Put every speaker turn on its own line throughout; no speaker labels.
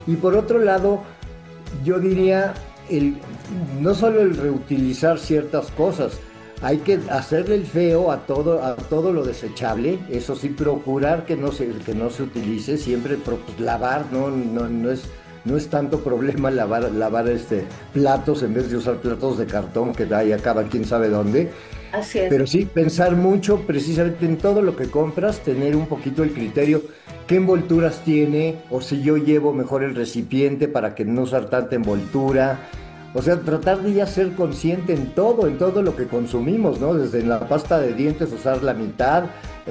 Y por otro lado, yo diría, el, no solo el reutilizar ciertas cosas, hay que hacerle el feo a todo lo desechable, eso sí, procurar que no se utilice, siempre pues, lavar, no es tanto problema lavar platos en vez de usar platos de cartón que ahí acaban quién sabe dónde.
Así es.
Pero sí, pensar mucho precisamente en todo lo que compras, tener un poquito el criterio, qué envolturas tiene, o si yo llevo mejor el recipiente para que no usar tanta envoltura. O sea, tratar de ya ser consciente en todo lo que consumimos, ¿no? Desde en la pasta de dientes usar la mitad,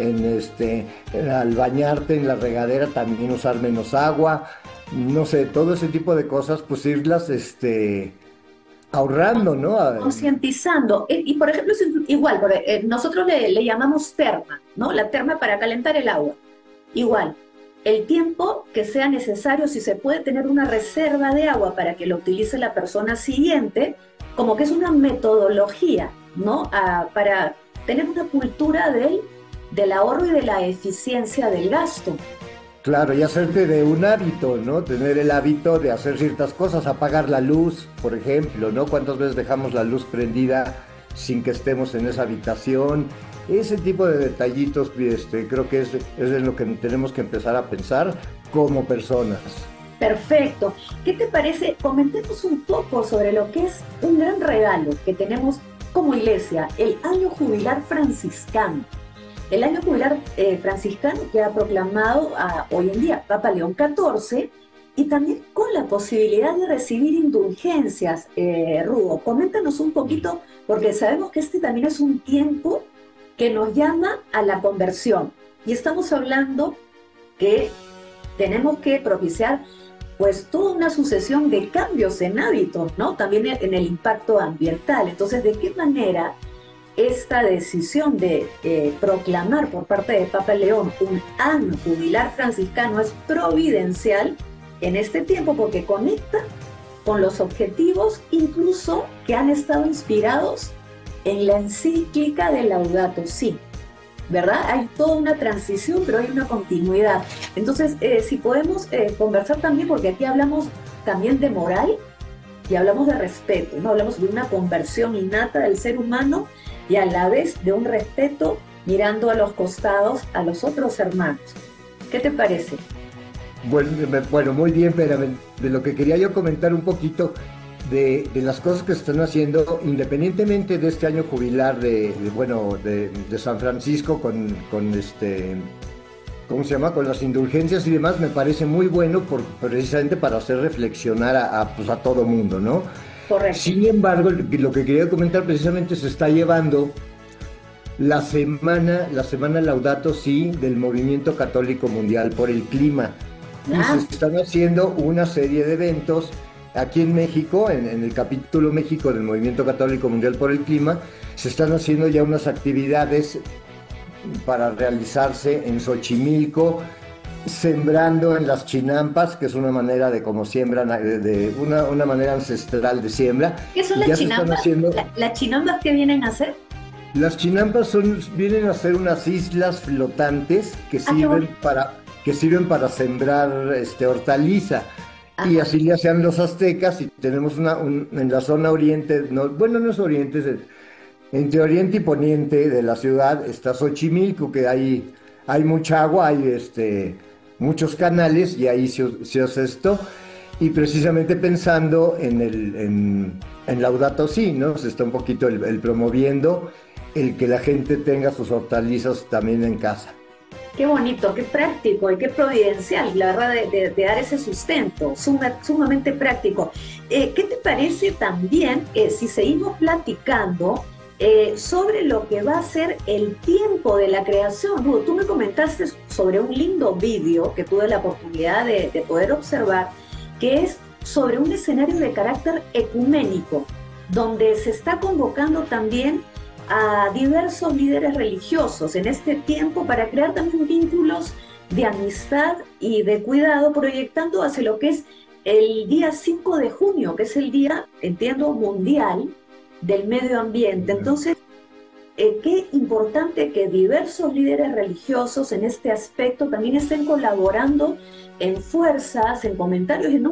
al bañarte en la regadera también usar menos agua, no sé, todo ese tipo de cosas, pues irlas, ahorrando, ¿no?
Concientizando. Y por ejemplo, es igual, nosotros le llamamos terma, ¿no? La terma para calentar el agua. Igual, el tiempo que sea necesario, si se puede tener una reserva de agua para que lo utilice la persona siguiente, como que es una metodología, ¿no? Para tener una cultura del ahorro y de la eficiencia del gasto.
Claro, y hacerte de un hábito, ¿no? Tener el hábito de hacer ciertas cosas, apagar la luz, por ejemplo, ¿no? ¿Cuántas veces dejamos la luz prendida sin que estemos en esa habitación? Ese tipo de detallitos, creo que es en lo que tenemos que empezar a pensar como personas.
Perfecto. ¿Qué te parece? Comentemos un poco sobre lo que es un gran regalo que tenemos como iglesia, el año jubilar franciscano. El año jubilar franciscano que ha proclamado hoy en día Papa León XIV y también con la posibilidad de recibir indulgencias. Rubo, coméntanos un poquito, porque sabemos que este también es un tiempo que nos llama a la conversión. Y estamos hablando que tenemos que propiciar pues toda una sucesión de cambios en hábitos, ¿no? También en el impacto ambiental. Entonces, ¿de qué manera esta decisión de proclamar por parte de Papa León un año jubilar franciscano es providencial en este tiempo porque conecta con los objetivos incluso que han estado inspirados en la encíclica de Laudato Si? ¿Verdad? Hay toda una transición, pero hay una continuidad. Entonces, si podemos conversar también, porque aquí hablamos también de moral y hablamos de respeto, ¿no? Hablamos de una conversión innata del ser humano y a la vez de un respeto mirando a los costados a los otros hermanos. ¿Qué te parece?
Bueno, bueno, muy bien, pero de lo que quería yo comentar un poquito de las cosas que se están haciendo, independientemente de este año jubilar de San Francisco con ¿cómo se llama? Con las indulgencias y demás, me parece muy bueno precisamente para hacer reflexionar pues a todo mundo, ¿no?
Correcto.
Sin embargo, lo que quería comentar precisamente se está llevando la semana Laudato Si del Movimiento Católico Mundial por el Clima. Y se
Ah,
están haciendo una serie de eventos aquí en México, en el capítulo México del Movimiento Católico Mundial por el Clima. Se están haciendo ya unas actividades para realizarse en Xochimilco, sembrando en las chinampas, que es una manera de cómo siembran, una manera ancestral de siembra,
¿qué son
y
las
ya se están
chinambas?
haciendo.
¿Las chinambas que vienen a hacer?
Las chinampas vienen a ser unas islas flotantes
Ah, qué bonito.
que sirven para sembrar hortaliza. Y
Ajá.
así le hacían los aztecas y tenemos en la zona oriente, no, bueno, no es oriente, entre oriente y poniente de la ciudad está Xochimilco, que hay mucha agua, hay muchos canales y ahí se hace esto. Y precisamente pensando en Laudato Si, ¿no? Se está un poquito el promoviendo el que la gente tenga sus hortalizas también en casa.
Qué bonito, qué práctico y qué providencial, la verdad, de dar ese sustento, sumamente práctico. ¿Qué te parece también si seguimos platicando sobre lo que va a ser el tiempo de la creación? Hugo, tú me comentaste sobre un lindo vídeo que tuve la oportunidad de poder observar, que es sobre un escenario de carácter ecuménico, donde se está convocando también a diversos líderes religiosos en este tiempo para crear también vínculos de amistad y de cuidado, proyectando hacia lo que es el día 5 de junio, que es el día, entiendo, mundial del medio ambiente. Entonces, qué importante que diversos líderes religiosos en este aspecto también estén colaborando en fuerzas, en comentarios, en